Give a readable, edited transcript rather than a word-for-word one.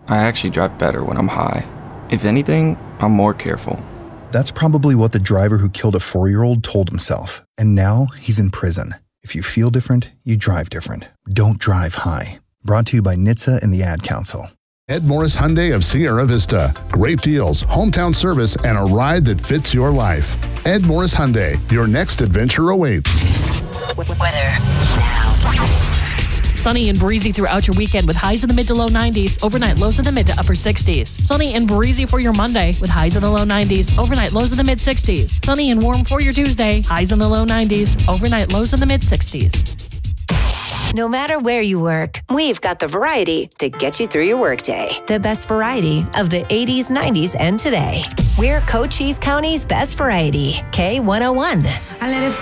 I actually drive better when I'm high. If anything, I'm more careful. That's probably what the driver who killed a 4-year-old told himself. And now he's in prison. If you feel different, you drive different. Don't drive high. Brought to you by NHTSA and the Ad Council. Ed Morris Hyundai of Sierra Vista. Great deals, hometown service, and a ride that fits your life. Ed Morris Hyundai, your next adventure awaits. Weather now. Sunny and breezy throughout your weekend with highs in the mid to low 90s, overnight lows in the mid to upper 60s. Sunny and breezy for your Monday with highs in the low 90s, overnight lows in the mid 60s. Sunny and warm for your Tuesday, highs in the low 90s, overnight lows in the mid 60s. No matter where you work, we've got the variety to get you through your workday. The best variety of the 80s, 90s, and today. We're Cochise County's best variety. K101.